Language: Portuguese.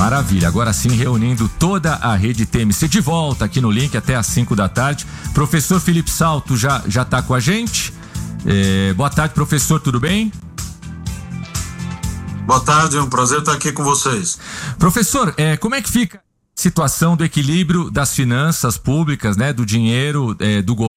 Maravilha, agora sim reunindo toda a rede TMC de volta aqui no Link até às 5 da tarde. Professor Felipe Salto já tá com a gente. Boa tarde, professor, tudo bem? Boa tarde, é um prazer estar aqui com vocês. Professor, como é que fica a situação do equilíbrio das finanças públicas, né, do dinheiro do